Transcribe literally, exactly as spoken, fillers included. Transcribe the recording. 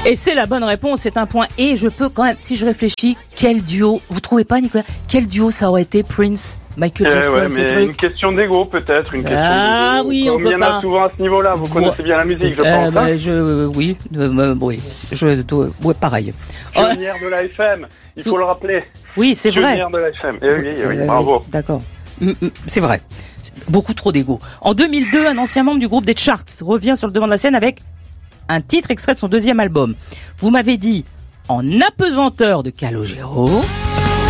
Et c'est la bonne réponse, c'est un point. Et je peux quand même, si je réfléchis, quel duo, vous trouvez pas, Nicolas, quel duo ça aurait été, Prince, Michael Eh Jackson, ouais, ce mais truc. une question d'ego peut-être, une question Ah d'ego. oui, Comme on il peut y en pas. a souvent à ce niveau-là, vous Vo- connaissez bien la musique, je Euh, pense. bah, hein je, oui, euh, oui, je dois, ouais, pareil. Pionnière de la F M, il faut le rappeler. Oui, c'est vrai. Pionnière de la F M. Eh oui, eh oui, Euh, bravo. oui, d'accord. Mm, mm, C'est vrai. Beaucoup trop d'ego. En deux mille deux, un ancien membre du groupe des Charts revient sur le devant de la scène avec un titre extrait de son deuxième album. Vous m'avez dit En apesanteur de Calogero.